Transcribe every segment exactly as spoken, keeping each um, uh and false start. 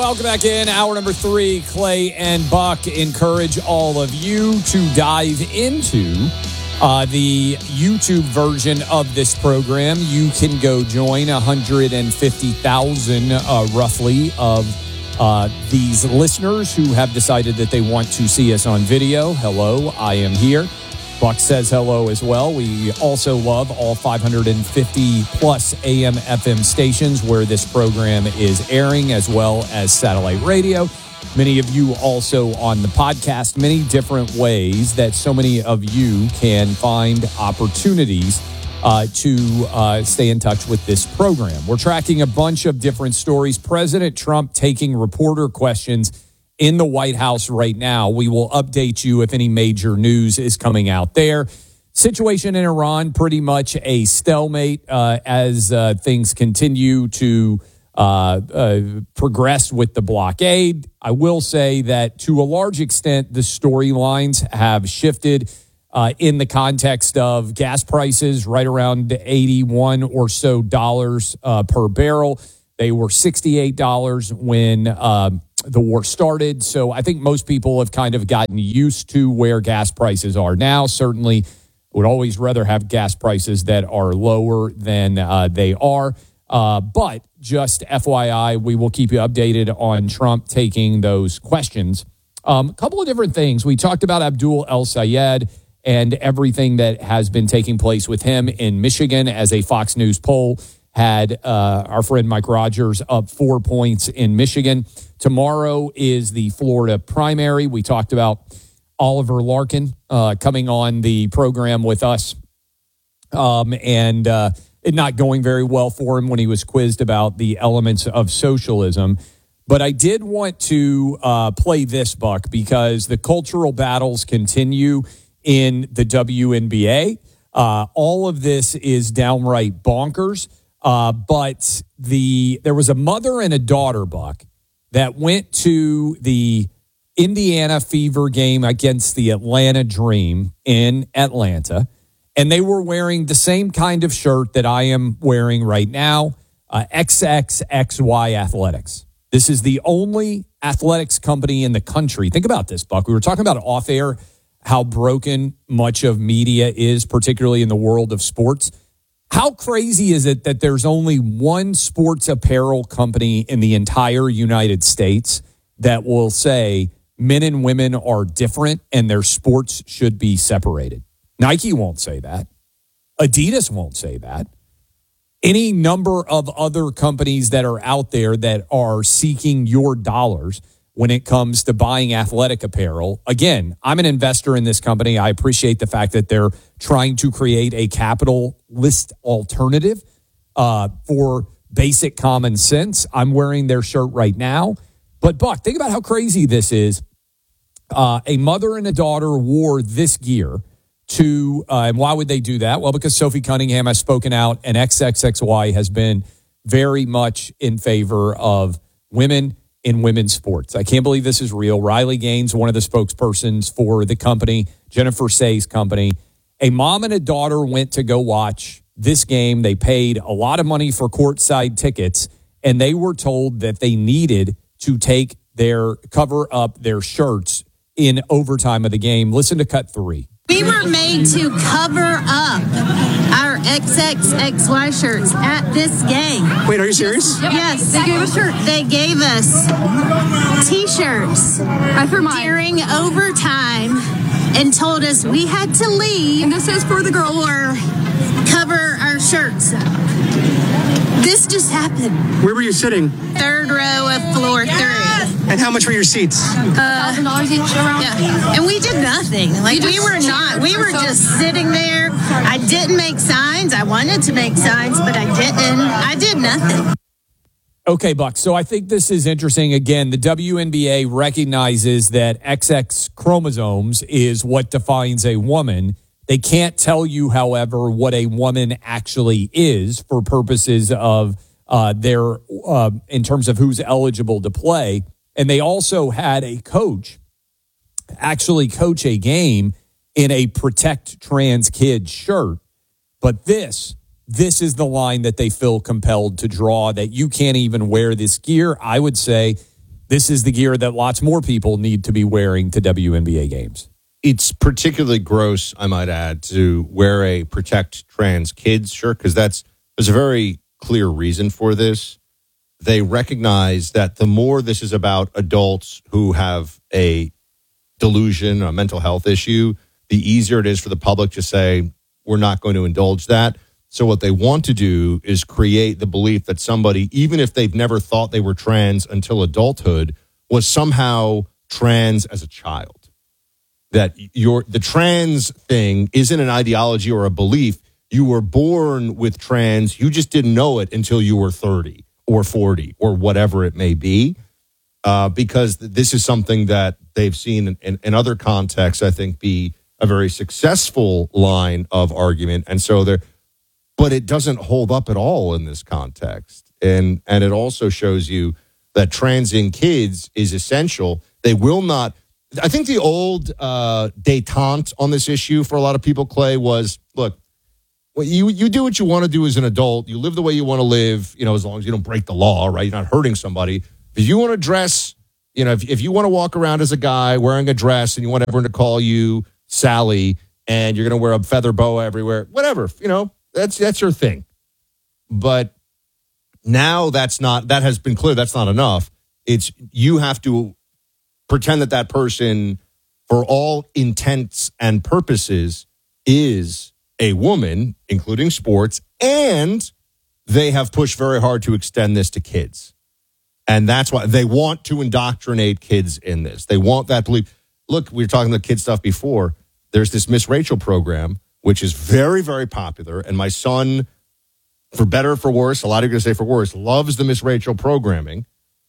Welcome back in. Hour number three, Clay and Buck encourage all of you to dive into uh, the YouTube version of this program. You can go join one hundred fifty thousand uh, roughly of uh, these listeners who have decided that they want to see us on video. Hello, I am here. Buck says hello as well. We also love all five hundred fifty plus A M F M stations where this program is airing, as well as satellite radio. Many of you also on the podcast, many different ways that so many of you can find opportunities uh, to uh, stay in touch with this program. We're tracking a bunch of different stories. President Trump taking reporter questions in the White House right now. We will update you if any major news is coming out there. Situation in Iran, pretty much a stalemate uh, as uh, things continue to uh, uh, progress with the blockade. I will say that to a large extent, the storylines have shifted uh, in the context of gas prices right around eighty-one or so dollars uh, per barrel. They were sixty-eight dollars when uh, the war started. So I think most people have kind of gotten used to where gas prices are now. Certainly would always rather have gas prices that are lower than uh, they are. Uh, but just F Y I, we will keep you updated on Trump taking those questions. Um, a couple of different things. We talked about Abdul El-Sayed and everything that has been taking place with him in Michigan as a Fox News poll had uh, our friend Mike Rogers up four points in Michigan. Tomorrow is the Florida primary. We talked about Oliver Larkin uh, coming on the program with us um, and uh, it not going very well for him when he was quizzed about the elements of socialism. But I did want to uh, play this, Buck, because the cultural battles continue in the W N B A. Uh, all of this is downright bonkers. Uh, but the there was a mother and a daughter, Buck, that went to the Indiana Fever game against the Atlanta Dream in Atlanta, and they were wearing the same kind of shirt that I am wearing right now, uh, X X X Y Athletics. This is the only athletics company in the country. Think about this, Buck. We were talking about off air how broken much of media is, particularly in the world of sports. How crazy is it that there's only one sports apparel company in the entire United States that will say men and women are different and their sports should be separated? Nike won't say that. Adidas won't say that. Any number of other companies that are out there that are seeking your dollars when it comes to buying athletic apparel. Again, I'm an investor in this company. I appreciate the fact that they're trying to create a capitalist alternative uh, for basic common sense. I'm wearing their shirt right now. But, Buck, think about how crazy this is. Uh, a mother and a daughter wore this gear to, uh, and why would they do that? Well, because Sophie Cunningham has spoken out, and X X X Y has been very much in favor of women in women's sports. I can't believe this is real. Riley Gaines, one of the spokespersons for the company, Jennifer Say's company. A mom and a daughter went to go watch this game. They paid a lot of money for courtside tickets, and they were told that they needed to take their cover up their shirts in overtime of the game. Listen to cut three. We were made to cover up our X X X Y shirts at this game. Wait, are you serious? Yes. They gave us shirts. They gave us T-shirts during overtime and told us we had to leave. And this is for the girl. Or cover our shirts up. This just happened. Where were you sitting? Third row of floor yes! three. And how much were your seats? one thousand dollars each around. Yeah. And we did nothing. Like, we were not. We were just sitting there. I didn't make signs. I wanted to make signs, but I didn't. I did nothing. Okay, Buck. So I think this is interesting. Again, the W N B A recognizes that X X chromosomes is what defines a woman. They can't tell you, however, what a woman actually is for purposes of uh, their, uh, in terms of who's eligible to play. And they also had a coach actually coach a game in a Protect Trans Kids shirt. But this, this is the line that they feel compelled to draw, that you can't even wear this gear. I would say this is the gear that lots more people need to be wearing to W N B A games. It's particularly gross, I might add, to wear a protect trans kids shirt, because that's there's a very clear reason for this. They recognize that the more this is about adults who have a delusion, a mental health issue, the easier it is for the public to say, we're not going to indulge that. So what they want to do is create the belief that somebody, even if they've never thought they were trans until adulthood, was somehow trans as a child. That your the trans thing isn't an ideology or a belief. You were born with trans. You just didn't know it until you were thirty or forty or whatever it may be. Uh, because this is something that they've seen in, in, in other contexts, I think, be a very successful line of argument. And so they're, but it doesn't hold up at all in this context. And, and it also shows you that trans in kids is essential. They will not, I think the old uh, détente on this issue for a lot of people, Clay, was, look, well, you, you do what you want to do as an adult. You live the way you want to live, you know, as long as you don't break the law, right? You're not hurting somebody. If you want to dress, you know, if, if you want to walk around as a guy wearing a dress and you want everyone to call you Sally and you're going to wear a feather boa everywhere, whatever, you know, that's that's your thing. But now that's not, that has been clear, that's not enough. It's, you have to pretend that that person, for all intents and purposes, is a woman, including sports, and they have pushed very hard to extend this to kids. And that's why they want to indoctrinate kids in this. They want that belief. Look, we were talking about kid stuff before. There's this Miss Rachel program, which is very, very popular. And my son, for better or for worse, a lot of you are going to say for worse, loves the Miss Rachel programming.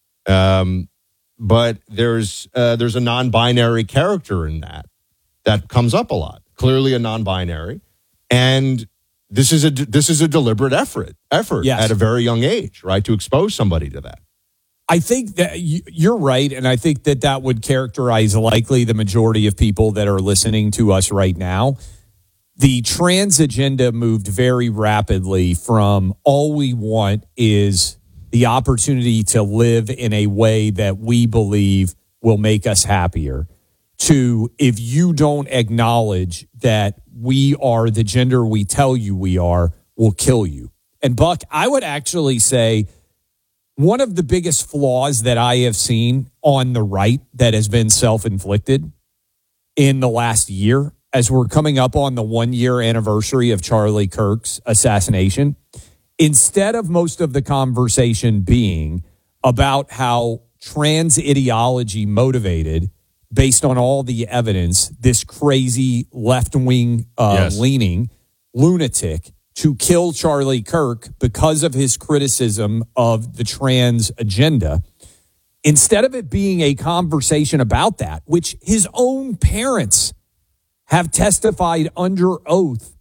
Um, but there's uh, there's a non-binary character in that that comes up a lot. Clearly a non-binary. And this is a this is a deliberate effort, effort yes. at a very young age, right, to expose somebody to that. I think that you're right, and I think that that would characterize likely the majority of people that are listening to us right now. The trans agenda moved very rapidly from all we want is the opportunity to live in a way that we believe will make us happier, to if you don't acknowledge that we are the gender we tell you we are, we'll kill you. And Buck, I would actually say one of the biggest flaws that I have seen on the right that has been self-inflicted in the last year, as we're coming up on the one-year anniversary of Charlie Kirk's assassination, instead of most of the conversation being about how trans ideology motivated, based on all the evidence, this crazy left-wing uh, yes. leaning lunatic to kill Charlie Kirk because of his criticism of the trans agenda, instead of it being a conversation about that, which his own parents have testified under oath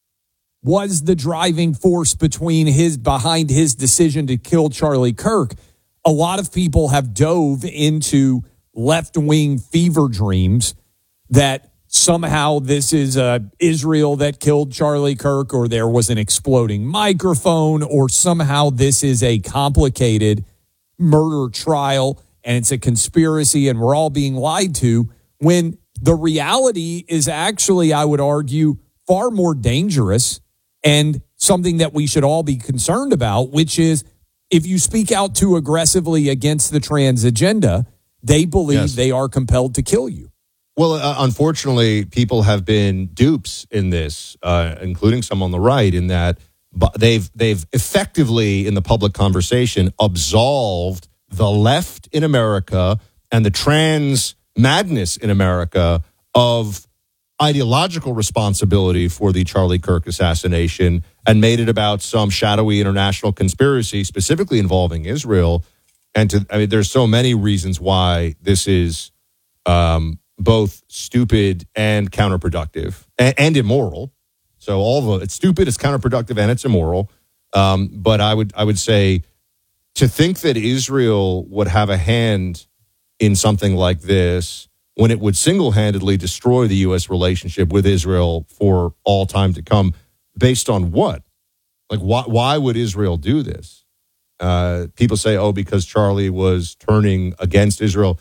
was the driving force between his behind his decision to kill Charlie Kirk, a lot of people have dove into left-wing fever dreams that somehow this is uh, Israel that killed Charlie Kirk, or there was an exploding microphone, or somehow this is a complicated murder trial and it's a conspiracy and we're all being lied to, when the reality is actually, I would argue, far more dangerous and something that we should all be concerned about, which is if you speak out too aggressively against the trans agenda, they believe yes. they are compelled to kill you. Well, uh, unfortunately, people have been dupes in this, uh, including some on the right, in that they've they've effectively, in the public conversation, absolved the left in America and the trans madness in America of ideological responsibility for the Charlie Kirk assassination, and made it about some shadowy international conspiracy, specifically involving Israel. And to, I mean, there's so many reasons why this is um, both stupid and counterproductive and, and immoral. So all of it, it's stupid, it's counterproductive, and it's immoral. Um, but I would, I would say, to think that Israel would have a hand in something like this when it would single-handedly destroy the U S relationship with Israel for all time to come, based on what? Like, why? Why would Israel do this? Uh, people say, oh, because Charlie was turning against Israel.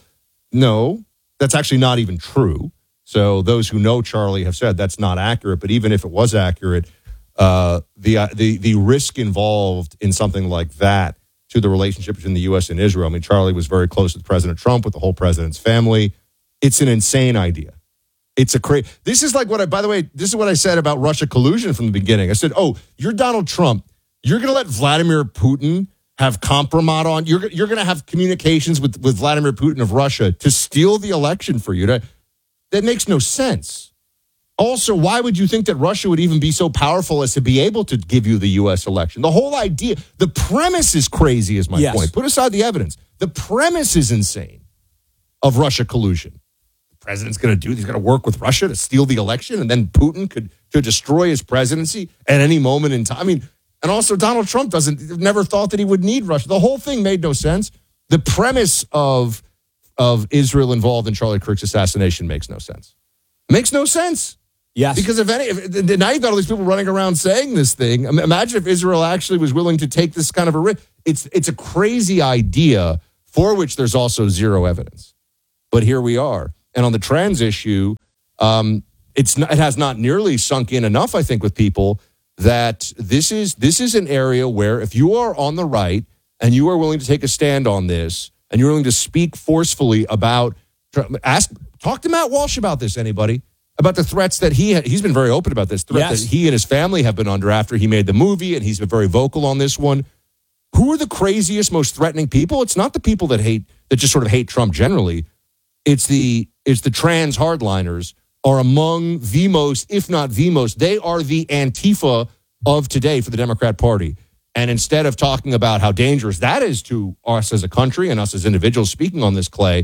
No, that's actually not even true. So those who know Charlie have said that's not accurate. But even if it was accurate, uh, the uh, the the risk involved in something like that to the relationship between the U S and Israel. I mean, Charlie was very close with President Trump, with the whole president's family. It's an insane idea. It's a crazy. This is like what I, by the way, this is what I said about Russia collusion from the beginning. I said, oh, you're Donald Trump. You're going to let Vladimir Putin have compromat on. You're, you're going to have communications with, with Vladimir Putin of Russia to steal the election for you. That, that makes no sense. Also, why would you think that Russia would even be so powerful as to be able to give you the U S election? The whole idea, the premise is crazy, is my yes. point. Put aside the evidence. The premise is insane of Russia collusion. The president's going to do, he's going to work with Russia to steal the election, and then Putin could, could destroy his presidency at any moment in time. I mean, and also Donald Trump doesn't, never thought that he would need Russia. The whole thing made no sense. The premise of, of Israel involved in Charlie Kirk's assassination makes no sense. Makes no sense. Yes. Because if any, if, now you've got all these people running around saying this thing. Imagine if Israel actually was willing to take this kind of a risk. It's, it's a crazy idea for which there's also zero evidence. But here we are. And on the trans issue, um, it's not, it has not nearly sunk in enough, I think, with people that this is this is an area where if you are on the right and you are willing to take a stand on this and you're willing to speak forcefully about, ask, talk to Matt Walsh about this, anybody, about the threats that he, he's been very open about this, threat yes. that he and his family have been under after he made the movie, and he's been very vocal on this one. Who are the craziest, most threatening people? It's not the people that hate, that just sort of hate Trump generally. It's the, it's the trans hardliners are among the most, if not the most, they are the Antifa of today for the Democrat Party. And instead of talking about how dangerous that is to us as a country and us as individuals speaking on this, Clay,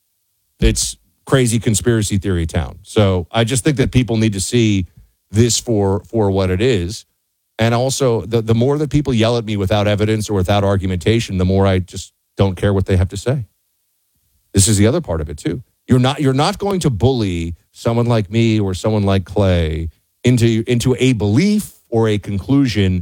it's crazy conspiracy theory town. So I just think that people need to see this for, for what it is. And also, the, the more that people yell at me without evidence or without argumentation, the more I just don't care what they have to say. This is the other part of it, too. You're not you're not going to bully someone like me or someone like Clay into into a belief or a conclusion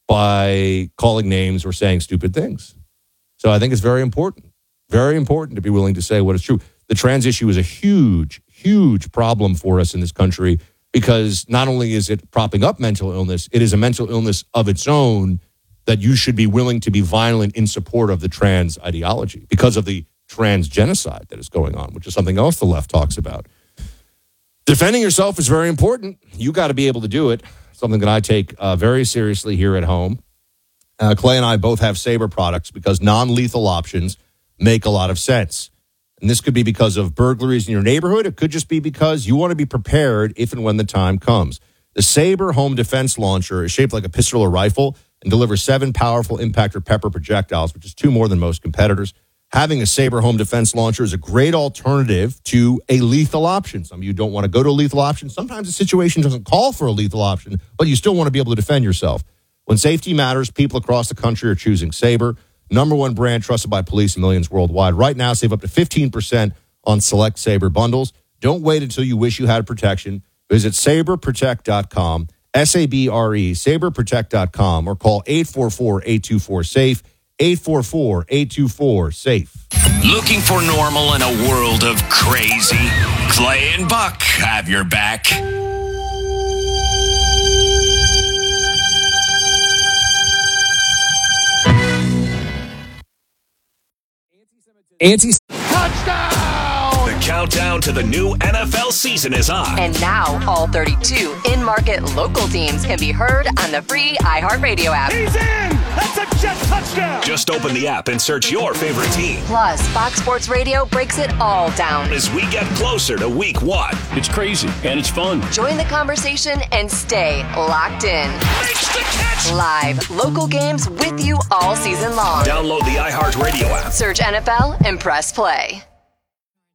by calling names or saying stupid things. So I think it's very important, very important to be willing to say what is true. The trans issue is a huge, huge problem for us in this country because not only is it propping up mental illness, it is a mental illness of its own that you should be willing to be violent in support of the trans ideology because of the trans genocide that is going on, which is something else the left talks about. Defending yourself is very important. You got to be able to do it. Something that I take uh, very seriously here at home. Uh, Clay and I both have Sabre products because non-lethal options make a lot of sense. And this could be because of burglaries in your neighborhood. It could just be because you want to be prepared if and when the time comes. The Sabre Home Defense Launcher is shaped like a pistol or rifle and delivers seven powerful impact or pepper projectiles, which is two more than most competitors. Having a Sabre Home Defense Launcher is a great alternative to a lethal option. Some of you don't want to go to a lethal option. Sometimes the situation doesn't call for a lethal option, but you still want to be able to defend yourself. When safety matters, people across the country are choosing Sabre. Number one brand trusted by police and millions worldwide. Right now, save up to fifteen percent on select Sabre bundles. Don't wait until you wish you had protection. Visit sabre protect dot com, S A B R E, sabre protect dot com, or call eight four four, eight two four, SAFE, eight four four, eight two four, SAFE. Looking for normal in a world of crazy? Clay and Buck have your back. Anti Touchdown! The countdown to the new N F L season is on. And now all thirty-two in-market local teams can be heard on the free iHeartRadio app. He's in! That's a jet touchdown! Just open the app and search your favorite team. Plus, Fox Sports Radio breaks it all down as we get closer to week one. It's crazy and it's fun. Join the conversation and stay locked in. Makes the catch! Live local games with you all season long. Download the iHeartRadio app. Search N F L and press play.